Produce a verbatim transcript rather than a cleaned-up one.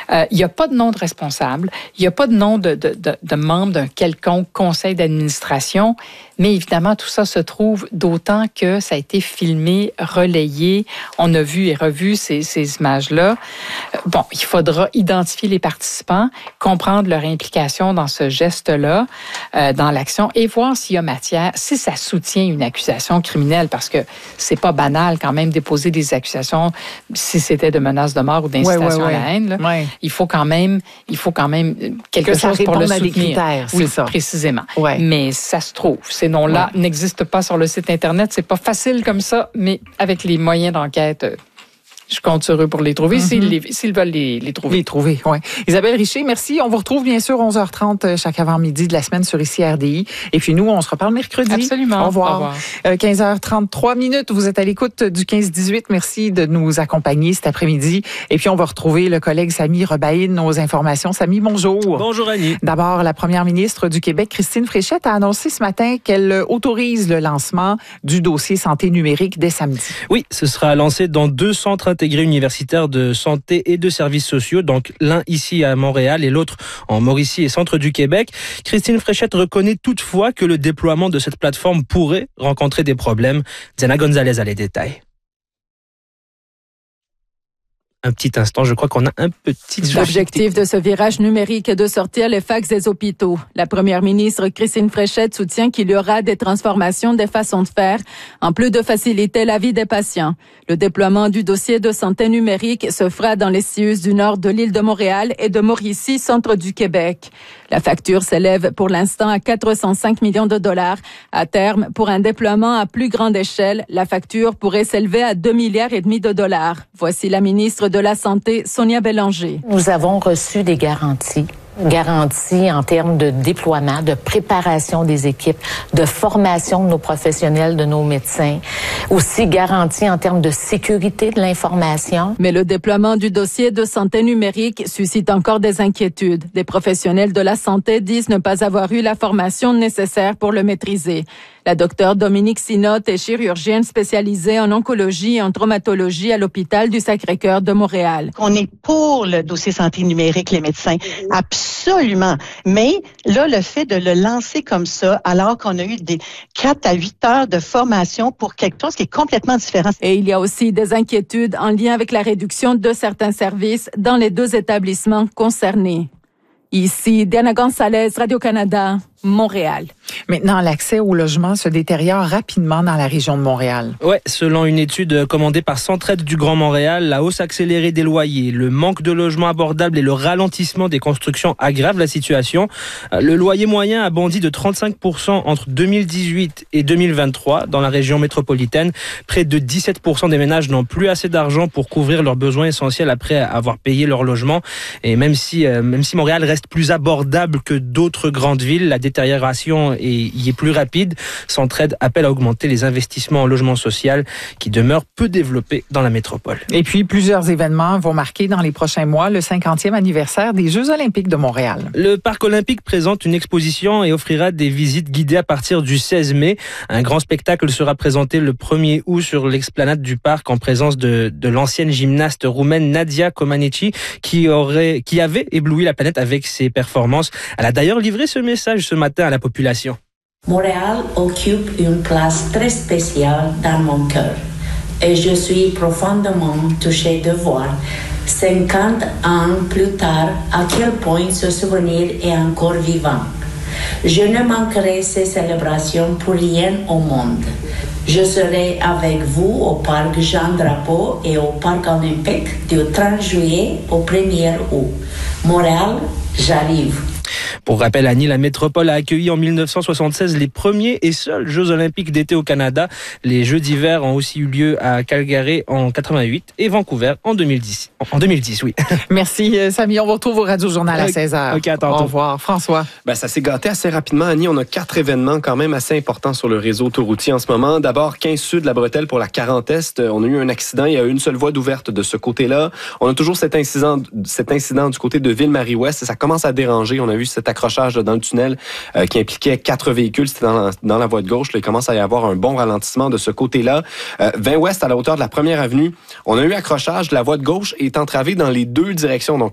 Euh, il n'y a pas de nom de responsable, il n'y a pas de nom de, de, de, de membre d'un quelconque conseil d'administration, mais évidemment, tout ça se trouve d'autant que ça a été filmé, relayé. On a vu et revu ces, ces images-là. Bon, il faudra identifier les participants, comprendre leur implication dans ce geste-là, euh, dans l'action, et voir s'il y a matière, si ça soutient une accusation criminelle, parce que c'est pas banal quand même déposer des accusations si c'était de menaces de mort ou d'incitation ouais, ouais, ouais. à la haine. Là. Ouais. Il faut quand même, il faut quand même quelque que chose pour le soutenir. Des critères, oui, c'est ça. Précisément. Ouais. Mais ça se trouve. Ces noms-là ouais. n'existent pas sur le site Internet. C'est pas facile comme ça, mais avec les moyens d'enquête, je compte sur eux pour les trouver, mm-hmm. s'ils, les, s'ils veulent les, les trouver. Les trouver, oui. Isabelle Richer, merci. On vous retrouve bien sûr onze heures trente chaque avant-midi de la semaine sur ici R D I. Et puis nous, on se reparle mercredi. Absolument. Au revoir. Au revoir. Euh, quinze heures trente-trois minutes. Vous êtes à l'écoute du quinze dix-huit. Merci de nous accompagner cet après-midi. Et puis on va retrouver le collègue Samy Rebaïne, nos informations. Samy, bonjour. Bonjour Annie. D'abord, la première ministre du Québec, Christine Fréchette, a annoncé ce matin qu'elle autorise le lancement du dossier santé numérique dès samedi. Oui, ce sera lancé dans deux centres intégrés universitaires de santé et de services sociaux, donc l'un ici à Montréal et l'autre en Mauricie et centre du Québec. Christine Fréchette reconnaît toutefois que le déploiement de cette plateforme pourrait rencontrer des problèmes. Diana Gonzalez a les détails. Un petit instant, je crois qu'on a un petit... L'objectif de ce virage numérique est de sortir les fax des hôpitaux. La première ministre Christine Fréchette soutient qu'il y aura des transformations des façons de faire, en plus de faciliter la vie des patients. Le déploiement du dossier de santé numérique se fera dans les C I U S du nord de l'île de Montréal et de Mauricie, centre du Québec. La facture s'élève pour l'instant à quatre cent cinq millions de dollars. À terme, pour un déploiement à plus grande échelle, la facture pourrait s'élever à deux milliards et demi de dollars. Voici la ministre de la Santé, Sonia Bélanger. Nous avons reçu des garanties. Garantie en termes de déploiement, de préparation des équipes, de formation de nos professionnels, de nos médecins. Aussi garantie en termes de sécurité de l'information. Mais le déploiement du dossier de santé numérique suscite encore des inquiétudes. Des professionnels de la santé disent ne pas avoir eu la formation nécessaire pour le maîtriser. La docteure Dominique Sinotte est chirurgienne spécialisée en oncologie et en traumatologie à l'hôpital du Sacré-Cœur de Montréal. On est pour le dossier santé numérique, les médecins. Absolument. Mais là, le fait de le lancer comme ça, alors qu'on a eu des quatre à huit heures de formation pour quelque chose qui est complètement différent. Et il y a aussi des inquiétudes en lien avec la réduction de certains services dans les deux établissements concernés. Ici, Diana Gonzalez, Radio-Canada, Montréal. Maintenant, l'accès au logement se détériore rapidement dans la région de Montréal. Ouais, selon une étude commandée par Centraide du Grand Montréal, la hausse accélérée des loyers, le manque de logements abordables et le ralentissement des constructions aggravent la situation. Le loyer moyen a bondi de trente-cinq pour cent entre deux mille dix-huit et deux mille vingt-trois dans la région métropolitaine. Près de dix-sept pour cent des ménages n'ont plus assez d'argent pour couvrir leurs besoins essentiels après avoir payé leur logement. Et même si, euh, même si Montréal reste plus abordable que d'autres grandes villes, la détérioration est, y est plus rapide. Centraide appelle à augmenter les investissements en logement social qui demeurent peu développés dans la métropole. Et puis, plusieurs événements vont marquer dans les prochains mois le cinquantième anniversaire des Jeux olympiques de Montréal. Le Parc olympique présente une exposition et offrira des visites guidées à partir du seize mai. Un grand spectacle sera présenté le premier août sur l'explanade du parc en présence de, de l'ancienne gymnaste roumaine Nadia Comaneci qui, aurait, qui avait ébloui la planète avec ses performances. Elle a d'ailleurs livré ce message ce matin à la population. Montréal occupe une place très spéciale dans mon cœur et je suis profondément touchée de voir cinquante ans plus tard à quel point ce souvenir est encore vivant. Je ne manquerai ces célébrations pour rien au monde. Je serai avec vous au parc Jean-Drapeau et au parc olympique du trente juillet au premier août. Montréal, j'arrive. Pour rappel, Annie, la métropole a accueilli en mille neuf cent soixante-seize les premiers et seuls Jeux olympiques d'été au Canada. Les Jeux d'hiver ont aussi eu lieu à Calgary en quatre-vingt-huit et Vancouver en deux mille dix. En deux mille dix, oui. Merci, Samy. On vous retrouve au Radio-Journal à seize heures. OK, à tantôt. Au revoir. François. Ben, ça s'est gâté assez rapidement, Annie. On a quatre événements quand même assez importants sur le réseau autoroutier en ce moment. D'abord, quinze Sud, la bretelle pour la quarante Est. On a eu un accident. Il y a une seule voie d'ouverte de ce côté-là. On a toujours cet incident, cet incident du côté de Ville-Marie-Ouest. Ça commence à déranger. On a vu cet accrochage dans le tunnel euh, qui impliquait quatre véhicules. C'était dans la, dans la voie de gauche. Là, il commence à y avoir un bon ralentissement de ce côté-là. Euh, vingt Ouest, à la hauteur de la première avenue, on a eu accrochage. La voie de gauche est entravée dans les deux directions. Donc,